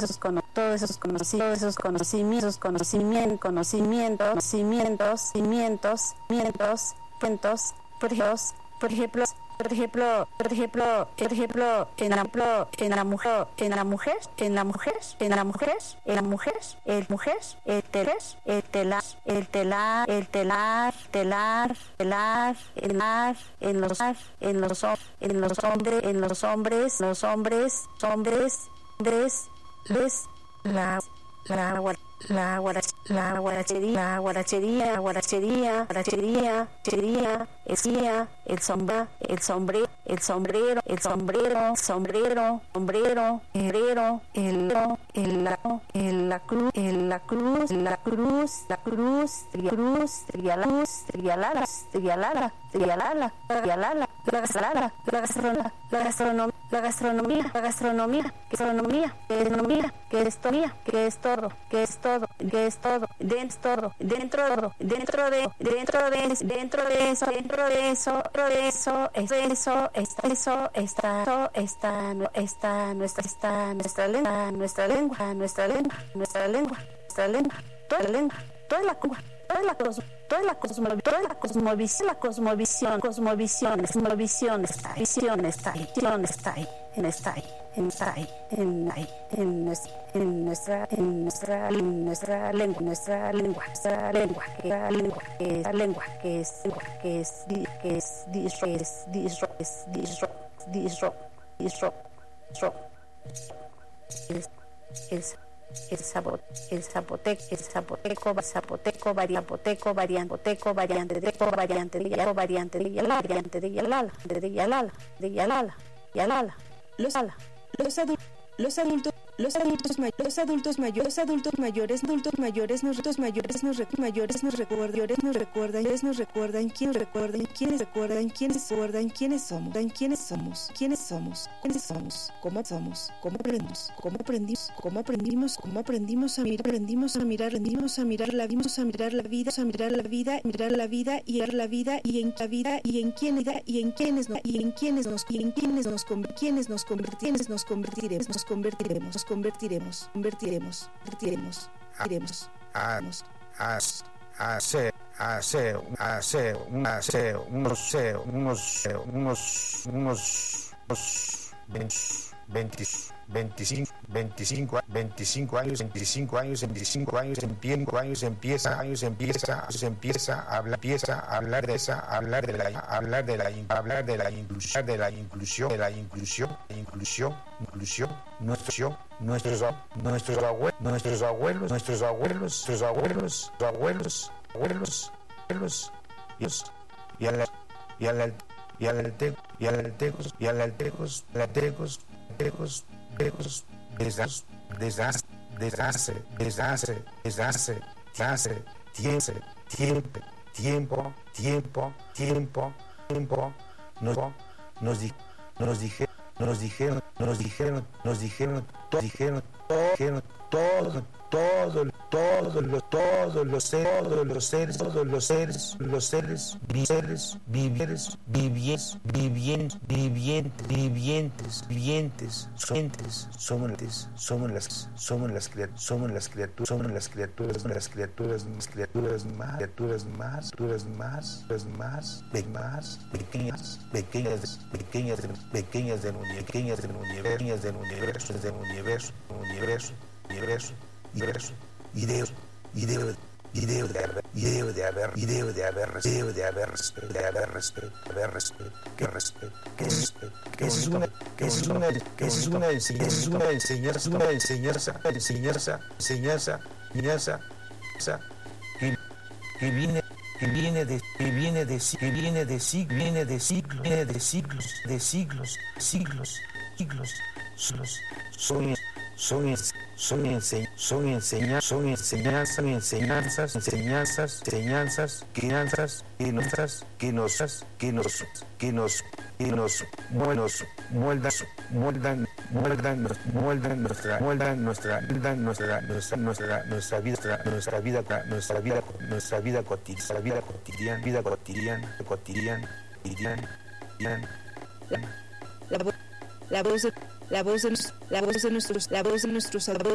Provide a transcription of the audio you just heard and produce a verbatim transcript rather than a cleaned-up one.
esos cono, todos esos conocimientos, esos conocimientos, conocimientos, conocimientos, conocimientos, cimientos, mientos, cuentos, por ejemplo, por ejemplo, por ejemplo, por ejemplo, por ejemplo, en la, en la mujer, en la mujer, en la mujer, en la mujer, en la mujer, el mujer, el telar, el telar, el telar, el telar, telar, telar, el mar, en los, en los, en los hombres, en los hombres, los hombres, hombres, hombres, les, la, la, la guarach, la guarachería, la guarachería, guarachería, guarachería, guarachería, esquía, el sombra, el sombrero, el sombrero, el sombrero, sombrero, sombrero, herrero, el el la el la cruz, el la cruz, la cruz, la cruz, cruz, trialuz, trialala, trialala, trialala, trialala, la gastronomía, la gastronomía, la gastronomía, la gastronomía, la gastronomía, gastronomía, gastronomía, que es todo, que es todo, que es todo, que es todo, dentro, dentro, dentro de, dentro de, dentro de eso, dentro de eso, dentro de eso, eso, eso, está, eso, está, está, está, nuestra, está, nuestra lengua, nuestra lengua, nuestra lengua, nuestra lengua, nuestra lengua, toda la lengua, toda la lengua, toda la cosa. Toda la cosmovisión, toda la cosmovisión, la cosmovisión, cosmovisión, cosmovisión está ahí, visión está ahí, visión está ahí, en está ahí, en está ahí, en ahí, en nuestra, en nuestra, en nuestra, en nuestra lengua, nuestra lengua, nuestra lengua, que es lengua, que es lengua, que es lengua, que es que es disro, que es disro, es disro, disro, disro, disro, es es el sabot, el zapoteco, el zapoteco, zapoteco, varianteco, varianteco, variante de co, variante de yalo, variante de yalala, variante de yalala, de yalala, de yalala, yalala, los ala, los adultos, los adultos, los adultos mayores, los adultos mayores, adultos mayores, adultos mayores, nosotros mayores, nos mayores nos recuerdan, nos recuerdan, nos recuerdan, quiénes recuerdan, quiénes recuerdan, quiénes recuerdan, quiénes somos, quiénes somos, quiénes somos, quiénes somos, cómo somos, cómo aprendimos, cómo aprendimos, cómo aprendimos, cómo aprendimos a mirar, aprendimos a mirar, aprendimos a mirar, la vimos a mirar la vida, a mirar la vida, mirar la vida y ver la vida y en la vida y en quién y en quiénes no y en quiénes nos y en quiénes nos quiénes nos convertiremos, nos convertiremos, nos convertiremos, convertiremos, convertiremos, convertiremos, iremos, haremos, as, hacer, hacer, hacer, hacer, unos, unos, unos, unos, unos, veinte, veinticinco, veinticinco, veinticinco años, veinticinco años, veinticinco años, empieza, años, empieza, años, empieza, se empieza a hablar, empieza a hablar de esa, hablar de la, hablar de la, hablar de la inclusión, de la inclusión, de la inclusión, inclusión, inclusión, nuestro, nuestros, nuestros abuelos, nuestros abuelos, nuestros abuelos, nuestros abuelos, abuelos, abuelos, abuelos, y a la, y a la, y al altecos, y al altecos, y al altecos, altecos, altecos, altecos, desastre, desastre, desastre, desastre, desastre, desastre, tiempo, tiempo, tiempo, tiempo, tiempo, tiempo, nos, nos, nos dijeron, nos dijeron, nos dijeron, nos dijeron, todos dijeron, dijeron, todo, todo, todos los, todos los seres, todos los seres, todos los seres, los seres, seres, vivientes, vivientes, vivientes, vivientes, vivientes, vivientes, vivientes, somos las, somos las, somos las criaturas, somos las criaturas, somos las criaturas, las criaturas, más criaturas más, criaturas más, criaturas más, más, más, pequeñas, pequeñas, pequeñas, pequeñas del universo, pequeñas del universo, del universo, del universo, universo, universo, universo, ideo, ideo, ideo de haber, ideo de haber, ideo de haber, ideo de haber respeto, de haber respeto, haber respeto, que respeto, que respeto, que es una, que es una, que es una enseñanza, es una enseñanza, una enseñanza, enseñanza, enseñanza, enseñanza, que que viene que viene de que viene de que viene de siglos, viene de siglos, viene de siglos, de siglos, siglos, siglos, siglos, son son son enseñ, son enseñanzas, son enseñanzas, son enseñanzas, enseñanzas, enseñanzas, crianzas, que nos, que nos, que nos, que nos, que nos moldan, moldan, moldan, moldan nuestra, moldan nuestra, moldan nuestra, nuestra, nuestra, nuestra vida, nuestra vida, nuestra vida, nuestra vida cotidiana, vida cotidiana, vida cotidiana, cotidiana, cotidiana, la voz, la voz de la voz de la voz de nuestros la voz de nuestros la voz